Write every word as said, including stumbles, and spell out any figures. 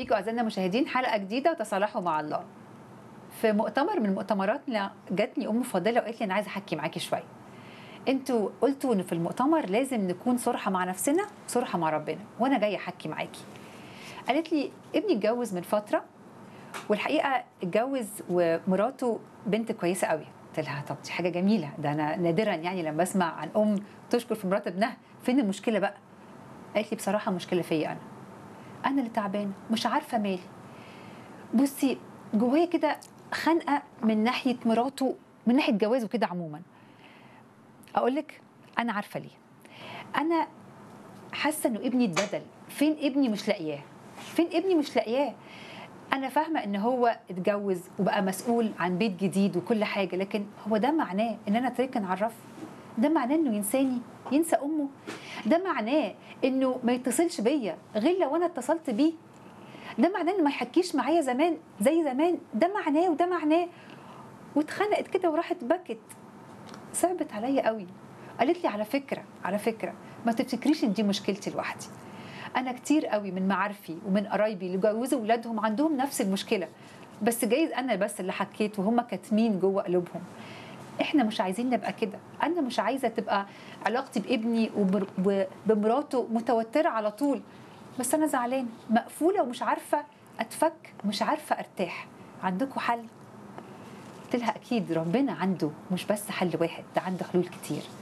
بيكم اعزائنا المشاهدين حلقه جديده تصالحوا مع الله. في مؤتمر من مؤتمراتنا جاتني ام فاضله وقالت لي انا عايزه احكي معاكي شويه. انتوا قلتوا ان في المؤتمر لازم نكون صراحه مع نفسنا وصراحه مع ربنا، وانا جايه احكي معاكي. قالت لي ابني اتجوز من فتره، والحقيقه اتجوز ومراته بنت كويسه قوي. قلت لها طب دي حاجه جميله، ده انا نادرا يعني لما اسمع عن ام تشكر في مرات ابنها، فين المشكله بقى؟ قالت لي بصراحه المشكله فيا انا انا اللي تعبانه، مش عارفه مالي. بصي جوايا كده خنقه من ناحيه مراته، من ناحيه جوازه كده عموما. اقول لك انا عارفه ليه. انا حاسه انه ابني اتبدل. فين ابني؟ مش لاقياه. فين ابني؟ مش لاقياه. انا فاهمه ان هو اتجوز وبقى مسؤول عن بيت جديد وكل حاجه، لكن هو ده معناه ان انا اتركن على الرف؟ ده معناه انه ينساني، ينسى امه؟ ده معناه انه ما يتصلش بيا غير لو انا اتصلت بيه؟ ده معناه انه ما يحكيش معايا زمان زي زمان؟ ده معناه وده معناه. واتخنقت كده وراحت بكت. صعبت عليا قوي. قالت لي على فكره على فكره ما تفتكريش ان دي مشكلتي لوحدي. انا كتير قوي من معارفي ومن قرايبي اللي جوزوا اولادهم عندهم نفس المشكله، بس جايز انا بس اللي حكيت وهم كاتمين جوه قلوبهم. احنا مش عايزين نبقى كده. انا مش عايزه تبقى علاقتي بابني وبمراته متوتره على طول، بس انا زعلانه مقفوله ومش عارفه اتفك، مش عارفه ارتاح. عندكم حل؟ قلت لها اكيد ربنا عنده مش بس حل واحد، ده عنده حلول كتير.